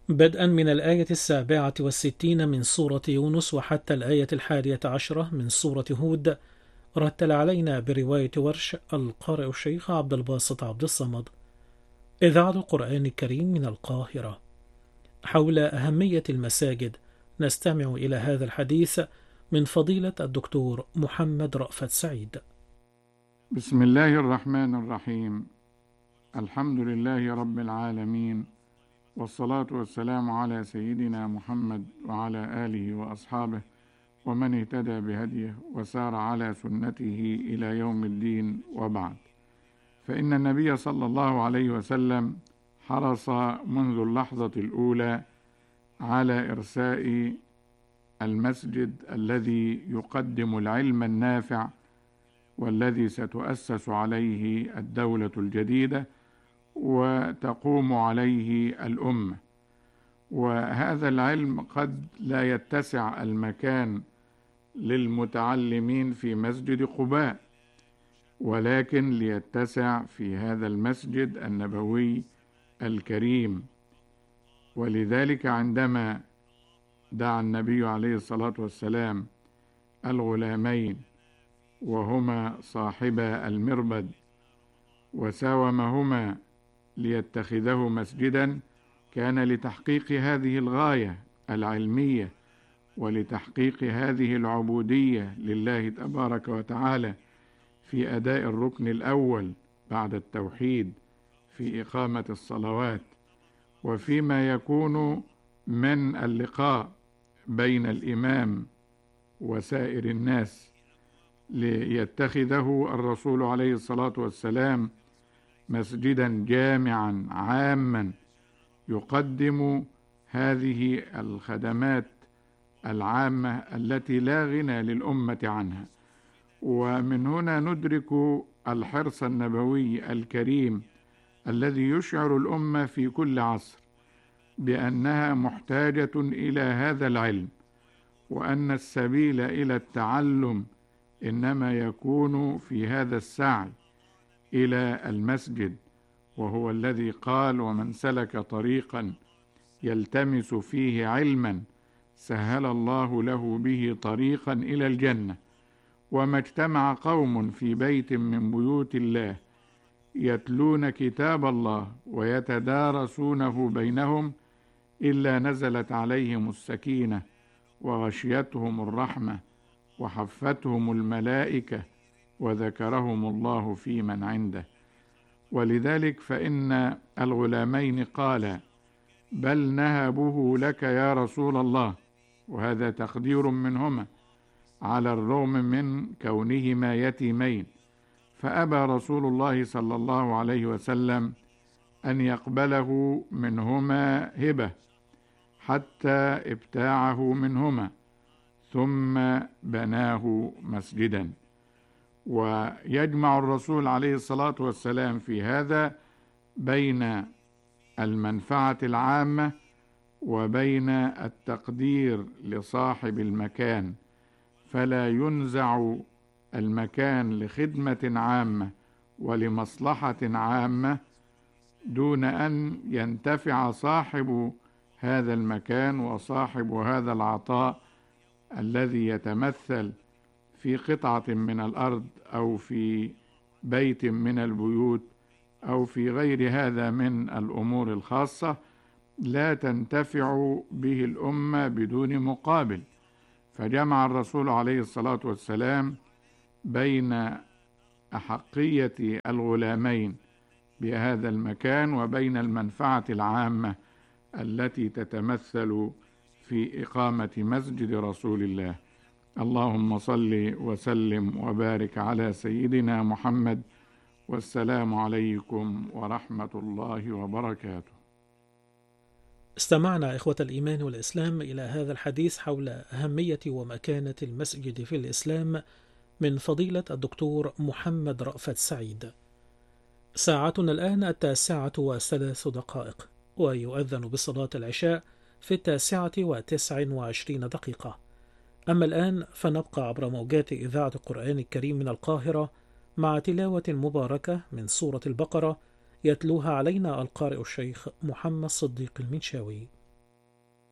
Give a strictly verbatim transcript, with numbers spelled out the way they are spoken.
بدءا من الآية السابعة والستين من سورة يونس وحتى الآية الحادية عشرة من سورة هود، رتل علينا برواية ورش القارئ الشيخ عبد الباسط عبد الصمد. إذاعة القرآن الكريم من القاهرة. حول أهمية المساجد نستمع إلى هذا الحديث من فضيلة الدكتور محمد رأفت سعيد. بسم الله الرحمن الرحيم. الحمد لله رب العالمين، والصلاة والسلام على سيدنا محمد وعلى آله وأصحابه ومن اهتدى بهديه وسار على سنته إلى يوم الدين، وبعد. فإن النبي صلى الله عليه وسلم حرص منذ اللحظة الأولى على إرساء المسجد الذي يقدم العلم النافع والذي ستؤسس عليه الدولة الجديدة وتقوم عليه الأمة. وهذا العلم قد لا يتسع المكان للمتعلمين في مسجد قباء، ولكن ليتسع في هذا المسجد النبوي الكريم. ولذلك عندما دعا النبي عليه الصلاة والسلام الغلامين وهما صاحبا المربد وساومهما ليتخذه مسجدا، كان لتحقيق هذه الغاية العلمية ولتحقيق هذه العبودية لله تبارك وتعالى في أداء الركن الأول بعد التوحيد في إقامة الصلوات، وفيما يكون من اللقاء بين الإمام وسائر الناس، ليتخذه الرسول عليه الصلاة والسلام مسجدا جامعا عاما يقدم هذه الخدمات العامة التي لا غنى للأمة عنها. ومن هنا ندرك الحرص النبوي الكريم الذي يشعر الأمة في كل عصر بأنها محتاجة إلى هذا العلم، وأن السبيل إلى التعلم إنما يكون في هذا السعي إلى المسجد، وهو الذي قال: ومن سلك طريقا يلتمس فيه علما سهل الله له به طريقا إلى الجنة. وما اجتمع قوم في بيت من بيوت الله يتلون كتاب الله ويتدارسونه بينهم إلا نزلت عليهم السكينة وغشيتهم الرحمة وحفتهم الملائكة وذكرهم الله في من عنده. ولذلك فإن الغلامين قالا: بل نهبه لك يا رسول الله، وهذا تقدير منهما على الرغم من كونهما يتيمين. فأبى رسول الله صلى الله عليه وسلم أن يقبله منهما هبة حتى ابتاعه منهما، ثم بناه مسجدا. ويجمع الرسول عليه الصلاة والسلام في هذا بين المنفعة العامة وبين التقدير لصاحب المكان، فلا ينزع المكان لخدمة عامة ولمصلحة عامة دون أن ينتفع صاحب هذا المكان وصاحب هذا العطاء الذي يتمثل في قطعة من الأرض أو في بيت من البيوت أو في غير هذا من الأمور الخاصة لا تنتفع به الأمة بدون مقابل. فجمع الرسول عليه الصلاة والسلام بين أحقية الغلامين بهذا المكان وبين المنفعة العامة التي تتمثل في إقامة مسجد رسول الله. اللهم صل وسلم وبارك على سيدنا محمد، والسلام عليكم ورحمة الله وبركاته. استمعنا إخوة الإيمان والإسلام إلى هذا الحديث حول أهمية ومكانة المسجد في الإسلام من فضيلة الدكتور محمد رأفت سعيد. ساعتنا الآن التاسعة وثلاث دقائق، ويؤذن بصلاة العشاء في التاسعة وتسع وعشرين دقيقة. أما الآن فنبقى عبر موجات إذاعة القرآن الكريم من القاهرة مع تلاوة مباركة من سورة البقرة يتلوها علينا القارئ الشيخ محمد صديق المنشاوي.